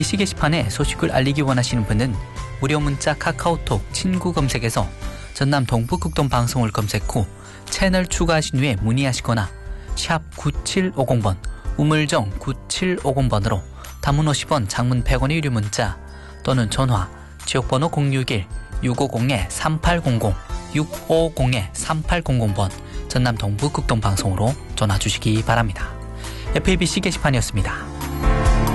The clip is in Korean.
이 게시판에 소식을 알리기 원하시는 분은 무료 문자 카카오톡 친구 검색에서 전남 동부극동 방송을 검색 후 채널 추가하신 후에 문의하시거나 샵 9750번 우물정 9750번으로 단문 50원 장문 100원의 유료 문자 또는 전화 지역번호 061-650-3800 650-3800번 전남 동부극동 방송으로 전화 주시기 바랍니다. FABC 게시판이었습니다.